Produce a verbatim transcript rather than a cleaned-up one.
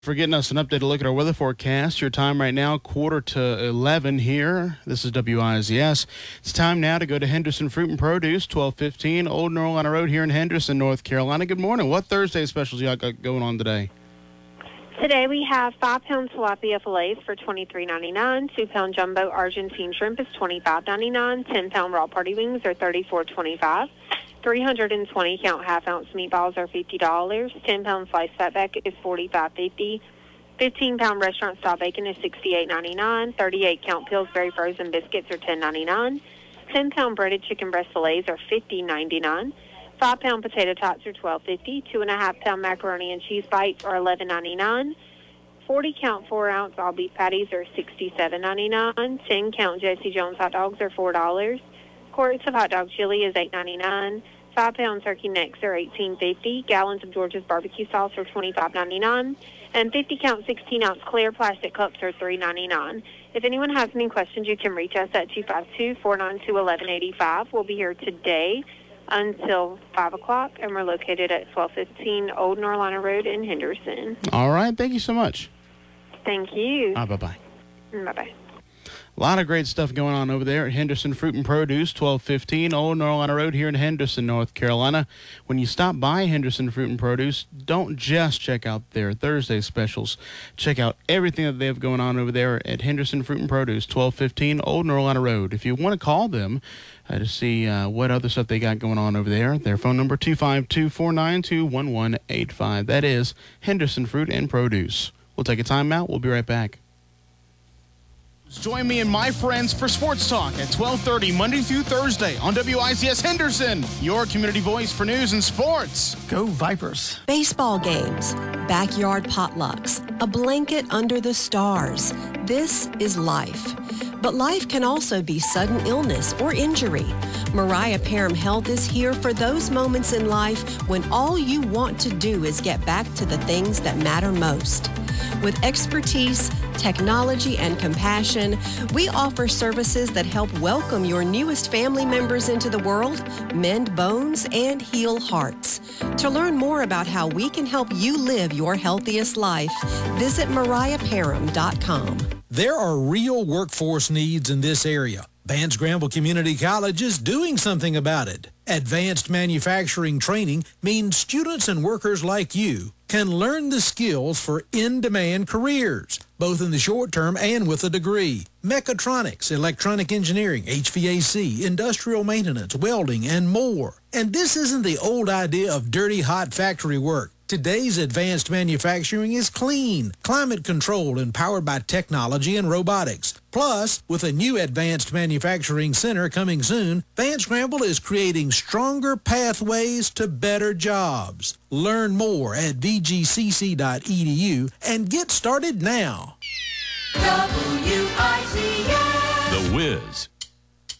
For getting us an updated look at our weather forecast. Your time right now, quarter to eleven here. This is W I Z S. It's time now to go to Henderson Fruit and Produce, twelve fifteen Old North Carolina Road here in Henderson, North Carolina. Good morning. What Thursday specials y'all got going on today? Today we have five-pound tilapia fillets for twenty-three ninety-nine. two-pound jumbo Argentine shrimp is twenty-five ninety-nine. ten-pound raw party wings are thirty-four twenty-five. three hundred twenty count half-ounce meatballs are fifty dollars. ten-pound sliced fatback is forty-five fifty. fifteen-pound restaurant-style bacon is sixty-eight ninety-nine. thirty-eight count Pillsbury frozen biscuits are ten ninety-nine. ten-pound breaded chicken breast fillets are fifty ninety-nine. five-pound potato tots are twelve fifty. two and a half pound macaroni and cheese bites are eleven ninety-nine. forty count four-ounce all beef patties are sixty-seven ninety-nine. ten count Jesse Jones hot dogs are four dollars. Quarts of hot dog chili is eight ninety-nine. five-pound turkey necks are eighteen fifty. Gallons of George's barbecue sauce are twenty-five ninety-nine. And fifty count sixteen-ounce clear plastic cups are three ninety-nine. If anyone has any questions, you can reach us at two five two, four nine two, one one eight five. We'll be here today until five o'clock, and we're located at twelve fifteen Old North Carolina Road in Henderson. All right. Thank you so much. Thank you. Ah, bye-bye. Bye-bye. A lot of great stuff going on over there at Henderson Fruit and Produce, twelve fifteen Old North Carolina Road here in Henderson, North Carolina. When you stop by Henderson Fruit and Produce, don't just check out their Thursday specials. Check out everything that they have going on over there at Henderson Fruit and Produce, twelve fifteen Old North Carolina Road. If you want to call them uh, to see uh, what other stuff they got going on over there, their phone number two five two, four nine two, one one eight five. That is Henderson Fruit and Produce. We'll take a time out. We'll be right back. Join me and my friends for Sports Talk at twelve thirty Monday through Thursday on W I Z S Henderson, your community voice for news and sports. Go Vipers. Baseball games, backyard potlucks, a blanket under the stars. This is life. But life can also be sudden illness or injury. Mariah Parham Health is here for those moments in life when all you want to do is get back to the things that matter most. With expertise, technology, and compassion, we offer services that help welcome your newest family members into the world, mend bones, and heal hearts. To learn more about how we can help you live your healthiest life, visit mariah parham dot com. There are real workforce needs in this area. Vance Granville Community College is doing something about it. Advanced manufacturing training means students and workers like you can learn the skills for in-demand careers, both in the short term and with a degree. Mechatronics, electronic engineering, H V A C, industrial maintenance, welding, and more. And this isn't the old idea of dirty, hot factory work. Today's advanced manufacturing is clean, climate controlled, and powered by technology and robotics. Plus, with a new advanced manufacturing center coming soon, Vance Granville is creating stronger pathways to better jobs. Learn more at v g c c dot e d u and get started now. W I Z S. The Wiz